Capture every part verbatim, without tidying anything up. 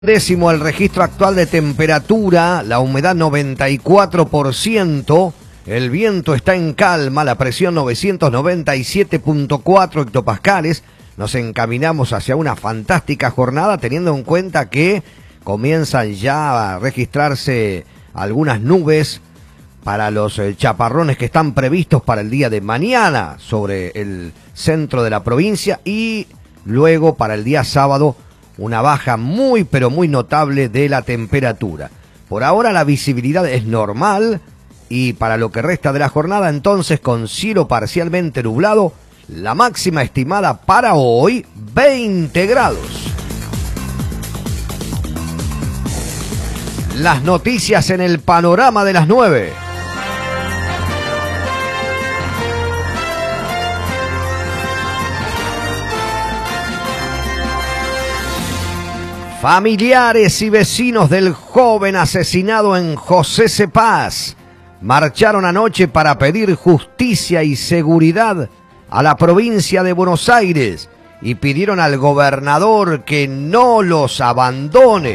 Décimo el registro actual de temperatura, la humedad noventa y cuatro por ciento, el viento está en calma, la presión novecientos noventa y siete punto cuatro hectopascales. Nos encaminamos hacia una fantástica jornada teniendo en cuenta que comienzan ya a registrarse algunas nubes para los chaparrones que están previstos para el día de mañana sobre el centro de la provincia y luego para el día sábado una baja muy pero muy notable de la temperatura. Por ahora la visibilidad es normal y para lo que resta de la jornada entonces con cielo parcialmente nublado, la máxima estimada para hoy veinte grados. Las noticias en el panorama de las nueve. Familiares y vecinos del joven asesinado en José Cepaz marcharon anoche para pedir justicia y seguridad a la provincia de Buenos Aires y pidieron al gobernador que no los abandone.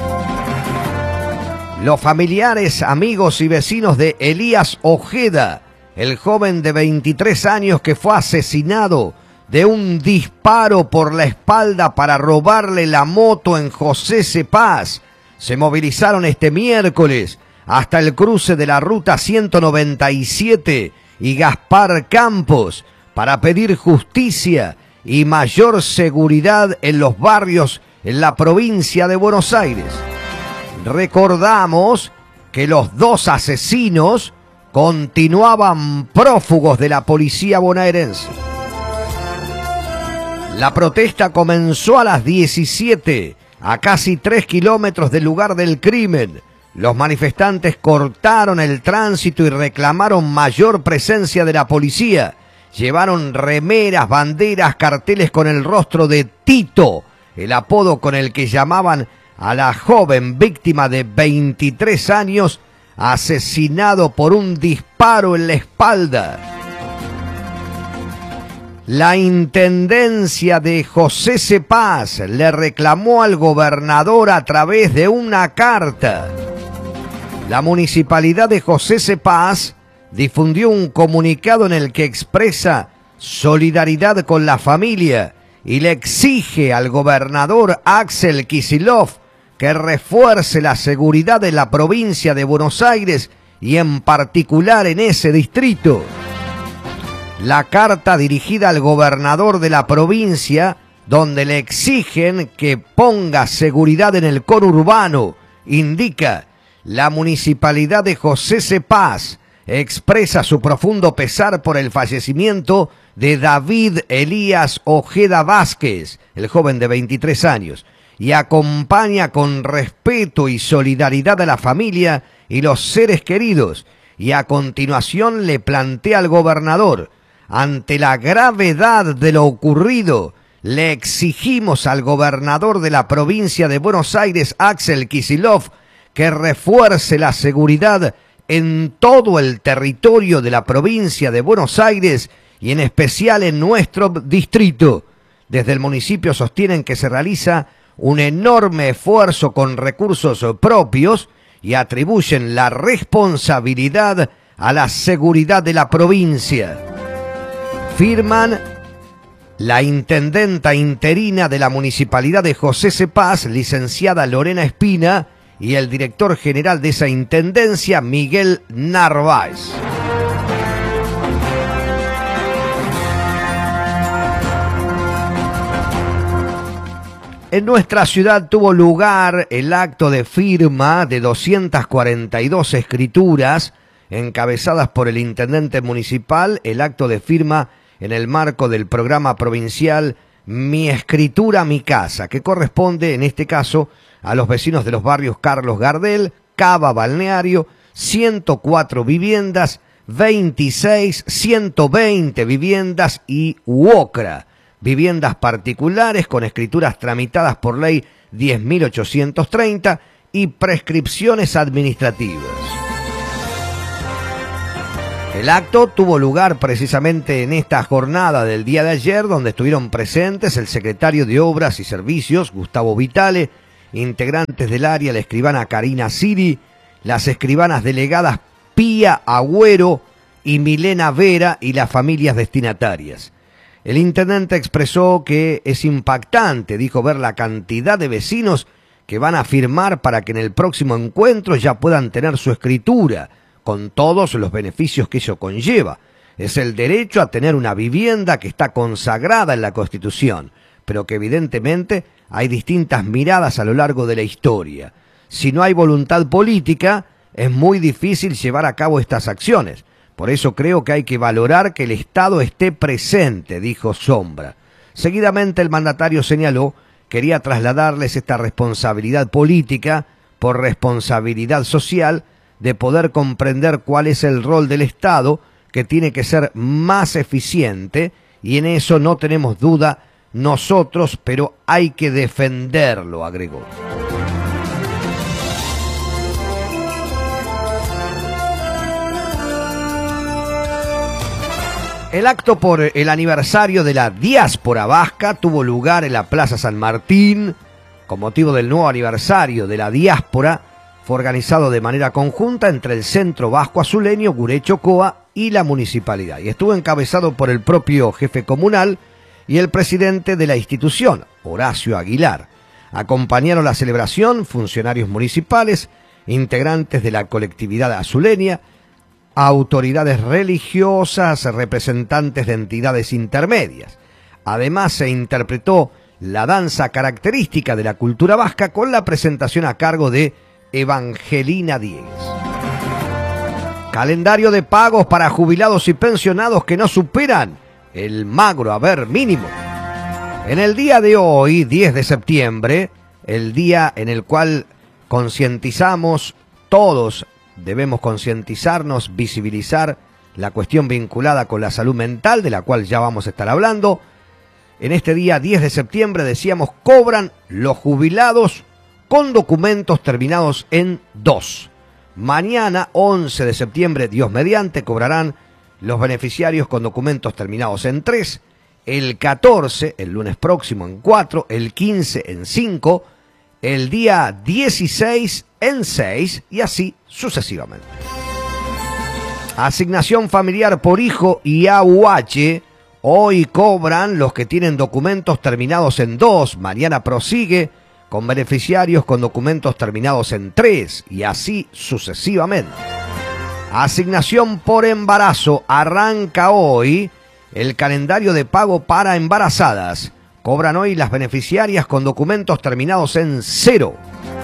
Los familiares, amigos y vecinos de Elías Ojeda, el joven de veintitrés años que fue asesinado de un disparo por la espalda para robarle la moto en José Cepaz, se movilizaron este miércoles hasta el cruce de la ruta ciento noventa y siete y Gaspar Campos para pedir justicia y mayor seguridad en los barrios en la provincia de Buenos Aires. Recordamos que los dos asesinos continuaban prófugos de la policía bonaerense. La protesta comenzó a las diecisiete, a casi tres kilómetros del lugar del crimen. Los manifestantes cortaron el tránsito y reclamaron mayor presencia de la policía. Llevaron remeras, banderas, carteles con el rostro de Tito, el apodo con el que llamaban a la joven víctima de veintitrés años, asesinado por un disparo en la espalda. La intendencia de José Cepaz le reclamó al gobernador a través de una carta. La municipalidad de José Cepaz difundió un comunicado en el que expresa solidaridad con la familia y le exige al gobernador Axel Kicillof que refuerce la seguridad de la provincia de Buenos Aires y en particular en ese distrito. La carta dirigida al gobernador de la provincia, donde le exigen que ponga seguridad en el conurbano, indica: la municipalidad de José Cepaz expresa su profundo pesar por el fallecimiento de David Elías Ojeda Vázquez, el joven de veintitrés años, y acompaña con respeto y solidaridad a la familia y los seres queridos, y a continuación le plantea al gobernador: ante la gravedad de lo ocurrido, le exigimos al gobernador de la provincia de Buenos Aires, Axel Kicillof, que refuerce la seguridad en todo el territorio de la provincia de Buenos Aires y en especial en nuestro distrito. Desde el municipio sostienen que se realiza un enorme esfuerzo con recursos propios y atribuyen la responsabilidad a la seguridad de la provincia. Firman la intendenta interina de la municipalidad de José Cepaz, licenciada Lorena Espina, y el director general de esa intendencia, Miguel Narváez. En nuestra ciudad tuvo lugar el acto de firma de doscientas cuarenta y dos escrituras encabezadas por el intendente municipal, el acto de firma en el marco del programa provincial Mi Escritura, Mi Casa, que corresponde en este caso a los vecinos de los barrios Carlos Gardel, Cava Balneario, ciento cuatro viviendas, veintiséis, ciento veinte viviendas y Uocra, viviendas particulares con escrituras tramitadas por ley diez mil ochocientos treinta y prescripciones administrativas. El acto tuvo lugar precisamente en esta jornada del día de ayer, donde estuvieron presentes el secretario de Obras y Servicios, Gustavo Vitale, integrantes del área, la escribana Karina Siri, las escribanas delegadas Pía Agüero y Milena Vera y las familias destinatarias. El intendente expresó que es impactante, dijo, ver la cantidad de vecinos que van a firmar para que en el próximo encuentro ya puedan tener su escritura, con todos los beneficios que ello conlleva. Es el derecho a tener una vivienda que está consagrada en la Constitución, pero que evidentemente hay distintas miradas a lo largo de la historia. Si no hay voluntad política, es muy difícil llevar a cabo estas acciones. Por eso creo que hay que valorar que el Estado esté presente, dijo Sombra. Seguidamente el mandatario señaló que quería trasladarles esta responsabilidad política por responsabilidad social de poder comprender cuál es el rol del Estado, que tiene que ser más eficiente, y en eso no tenemos duda nosotros, pero hay que defenderlo, agregó. El acto por el aniversario de la diáspora vasca tuvo lugar en la Plaza San Martín. Con motivo del nuevo aniversario de la diáspora, fue organizado de manera conjunta entre el Centro Vasco Azuleño, Gurechocoa y la municipalidad. Y estuvo encabezado por el propio jefe comunal y el presidente de la institución, Horacio Aguilar. Acompañaron la celebración funcionarios municipales, integrantes de la colectividad azuleña, autoridades religiosas, representantes de entidades intermedias. Además se interpretó la danza característica de la cultura vasca con la presentación a cargo de Evangelina Diegues. Calendario de pagos para jubilados y pensionados que no superan el magro haber mínimo. En el día de hoy, diez de septiembre, el día en el cual concientizamos todos, debemos concientizarnos, visibilizar la cuestión vinculada con la salud mental, de la cual ya vamos a estar hablando. En este día diez de septiembre, decíamos, cobran los jubilados con documentos terminados en dos. Mañana, once de septiembre, Dios mediante, cobrarán los beneficiarios con documentos terminados en tres. El catorce, el lunes próximo, en cuatro. El quince, en cinco. El día dieciséis, en seis, y así sucesivamente. Asignación familiar por hijo y A U H. Hoy cobran los que tienen documentos terminados en dos. Mañana prosigue con beneficiarios con documentos terminados en tres, y así sucesivamente. Asignación por embarazo. Arranca hoy el calendario de pago para embarazadas. Cobran hoy las beneficiarias con documentos terminados en cero.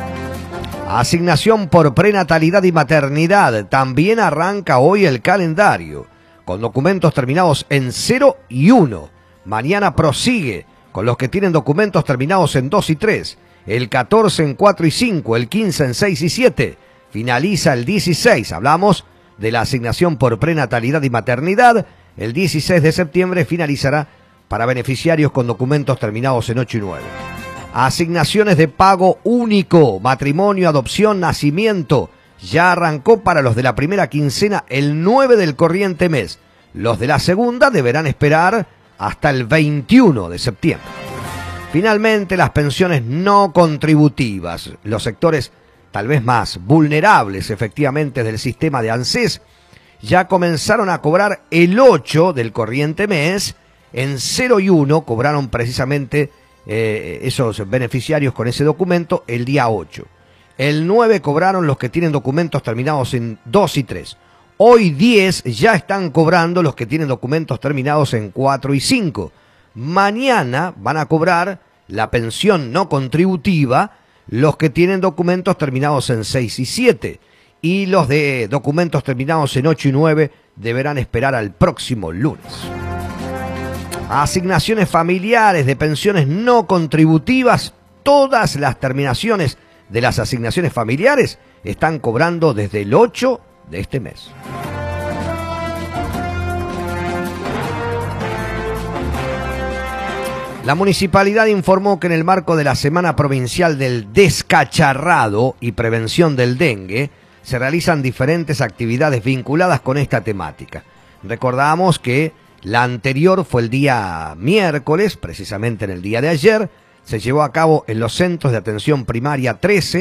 Asignación por prenatalidad y maternidad. También arranca hoy el calendario, con documentos terminados en cero y uno. Mañana prosigue con los que tienen documentos terminados en dos y tres. El catorce en cuatro y cinco. El quince en seis y siete. Finaliza el dieciséis. Hablamos de la asignación por prenatalidad y maternidad. El dieciséis de septiembre finalizará para beneficiarios con documentos terminados en ocho y nueve. Asignaciones de pago único, matrimonio, adopción, nacimiento. Ya arrancó para los de la primera quincena el nueve del corriente mes. Los de la segunda deberán esperar hasta el veintiuno de septiembre. Finalmente, las pensiones no contributivas, los sectores tal vez más vulnerables efectivamente del sistema de ANSES, ya comenzaron a cobrar el ocho del corriente mes. En cero y uno cobraron precisamente eh, esos beneficiarios con ese documento el día ocho. El nueve cobraron los que tienen documentos terminados en dos y tres. Hoy diez ya están cobrando los que tienen documentos terminados en cuatro y cinco. Mañana van a cobrar la pensión no contributiva los que tienen documentos terminados en seis y siete. Y los de documentos terminados en ocho y nueve deberán esperar al próximo lunes. Asignaciones familiares de pensiones no contributivas. Todas las terminaciones de las asignaciones familiares están cobrando desde el ocho de este mes. La municipalidad informó que en el marco de la Semana Provincial del Descacharrado y Prevención del Dengue se realizan diferentes actividades vinculadas con esta temática. Recordamos que la anterior fue el día miércoles, precisamente en el día de ayer, se llevó a cabo en los centros de atención primaria trece,